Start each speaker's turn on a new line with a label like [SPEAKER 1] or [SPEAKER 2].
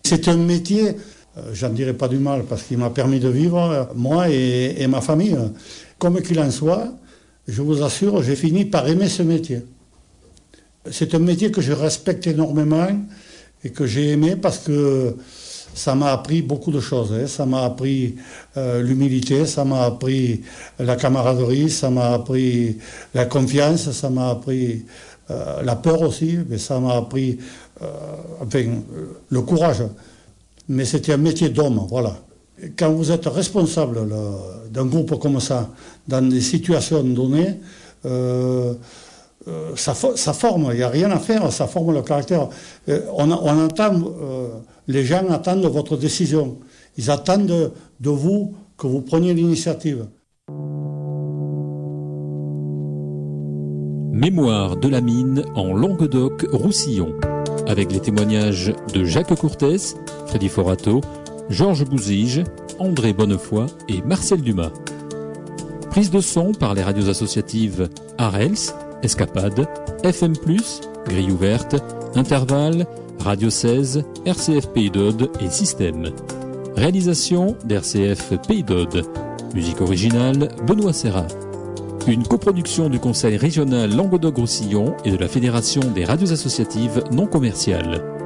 [SPEAKER 1] C'est un métier, j'en dirais pas du mal, parce qu'il m'a permis de vivre, moi et ma famille. Comme qu'il en soit, je vous assure, j'ai fini par aimer ce métier. C'est un métier que je respecte énormément et que j'ai aimé parce que ça m'a appris beaucoup de choses. Ça m'a appris l'humilité, ça m'a appris la camaraderie, ça m'a appris la confiance, ça m'a appris la peur aussi, mais ça m'a appris le courage. Mais c'était un métier d'homme, voilà. Quand vous êtes responsable d'un groupe comme ça, dans des situations données, ça forme, il n'y a rien à faire, ça forme le caractère. Les gens attendent votre décision. Ils attendent de vous que vous preniez l'initiative.
[SPEAKER 2] Mémoire de la mine en Languedoc-Roussillon, avec les témoignages de Jacques Courtès, Freddy Forato, Georges Bouzige, André Bonnefoy et Marcel Dumas. Prise de son par les radios associatives Arels, Escapade, FM+, Grille ouverte, Intervalle, Radio 16, RCF Pays d'Aude et Système. Réalisation d'RCF Pays d'Aude. Musique originale, Benoît Serrat. Une coproduction du Conseil régional Languedoc-Roussillon et de la Fédération des radios associatives non commerciales.